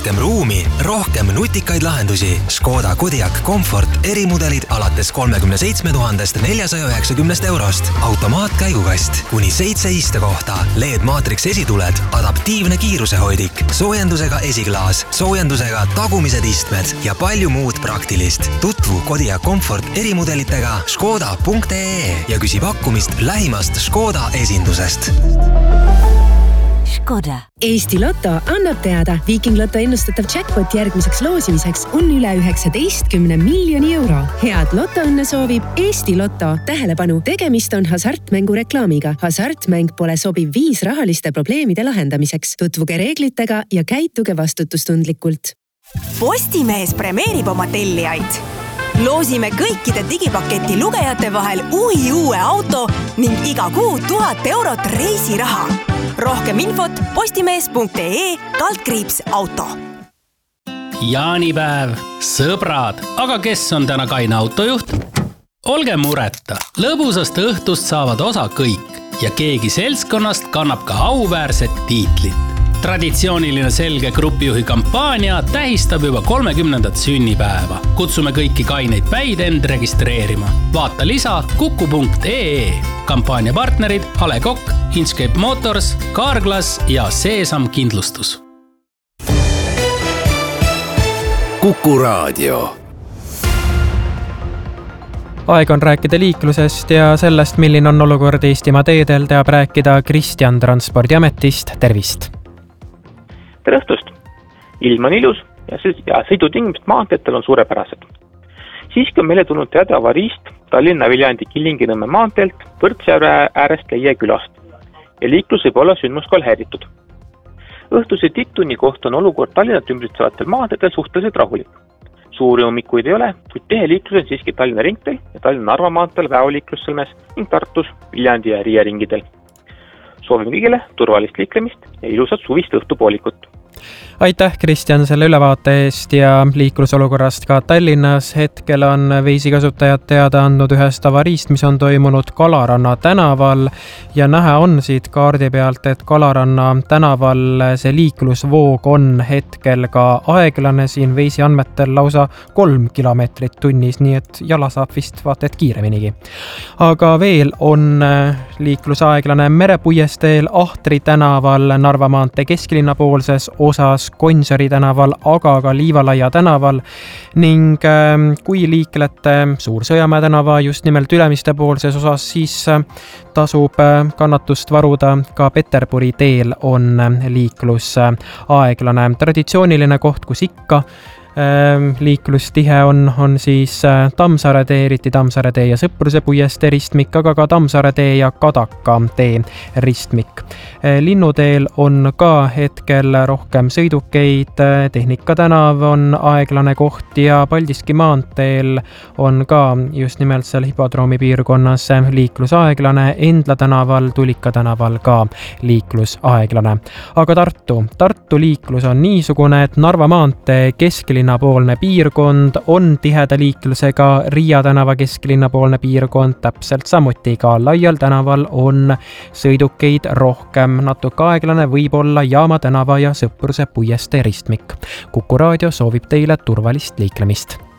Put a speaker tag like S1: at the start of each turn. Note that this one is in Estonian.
S1: rohkem ruumi, rohkem nutikaid lahendusi. Škoda Kodiaq Comfort erimudelid alates 37 490 eurost. Automaatkäigukast, kuni 7 istekohta, LED Matrix esituled, adaptiivne kiirusehoidik, soojendusega esiklaas, soojendusega tagumised istmed ja palju muud praktilist. Tutvu Kodiaq Comfort erimudelitega škoda.ee ja küsi pakkumist lähimast Škoda esindusest.
S2: Škoda. Eesti Lotto annab teada, Viking Lotto ennustatav jackpot järgmiseks loosimiseks on üle 19 miljoni euro. Head lotoõnne soovib Eesti Lotto. Tähelepanu, tegemist on hasartmängu reklaamiga. Hasartmäng pole sobiv viis rahaliste probleemide lahendamiseks. Tutvuge reeglitega ja käituge vastutustundlikult.
S3: Postimees premeerib oma tellijaid. Loosime kõikide digipaketi lugejate vahel uue auto ning iga kuu 1000 eurot reisiraha. Rohkem infot postimees.ee/auto.
S4: Jaanipäev, sõbrad, aga kes on täna kaine autojuht? Olge mureta, lõbusast õhtust saavad osa kõik ja keegi seltskonnast kannab ka auväärset tiitlit. Traditsiooniline selge grupijuhi kampaania tähistab juba 30. sünnipäeva. Kutsume kõiki kaineid päid end registreerima. Vaata lisa kuku.ee. Kampaania partnerid Ale Kokk, Inkscape Motors, Carglass ja Seesam Kindlustus.
S5: Kuku Raadio.
S6: Aeg on rääkida liiklusest ja sellest, milline on olukord Eestimaa teedel, teab rääkida Kristjan Transpordiametist. Tervist!
S7: Tere õhtust! Ilm on ilus ja sõidutingimused maanteetel on suurepärased. Siiski on meile tulnud teada avariist Tallinna-Viljandi Killingi-Nõmme maanteelt Võrtsjärve äärest Leie külast ja liiklus võib olla sündmuskohal häiritud. Õhtuse tipptunni kohta on olukord Tallinnat ümbritsevatel maanteetel suhteliselt rahulik. Suuri ummikuid ei ole, kuid teheliiklus on siiski Tallinna ringteel ja Tallinna-Narva maanteel Väoliiklussõlmes ning Tartus, Viljandi ja Riia ringidel. Soovime kõigile turvalist liiklemist ja ilusat suvist õhtupoolikut.
S6: Aitäh, Kristjan, selle ülevaate eest ja liiklusolukorrast ka Tallinnas. Hetkel on veisikasutajad teada andnud ühest avariist, mis on toimunud Kalaranna tänaval ja näha on siit kaardi pealt, et Kalaranna tänaval see liiklusvoog on hetkel ka aeglane, siin veisi andmetel lausa 3 kilomeetrit tunnis, nii et jala saab vist vaata et kiireminigi. Aga veel on liiklusaeglane Merepuiesteel, Ahtri tänaval, Narva maantee kesklinna poolses osas, Gonsiori tänaval, aga ka Liivalaia tänaval ning kui liiklete Suur-Sõjamäe tänava just nimelt Ülemiste poolses osas, siis tasub kannatust varuda. Ka Peterburi teel on liiklus aeglane. Traditsiooniline koht, kus ikka liiklustihe on siis Tammsaare tee, eriti Tammsaare tee ja Sõpruse puiestee ristmik, aga ka Tammsaare tee ja Kadaka tee ristmik. Linnuteel on ka hetkel rohkem sõidukeid, Tehnika tänav on aeglane koht ja Paldiski maanteel on ka just nimelt seal hipodroomi piirkonnas liiklus aeglane, Endla tänaval, Tulika tänaval ka liiklus aeglane. Aga Tartu liiklus on niisugune, et Narva maantee kesklinnapoolne piirkond on tiheda liiklusega, Riia tänava kesklinnapoolne piirkond täpselt samuti, ka Laial tänaval on sõidukeid rohkem, natuke aeglane võib olla Jaama tänava ja Sõpruse puiestee ristmik. Kuku Raadio soovib teile turvalist liiklemist.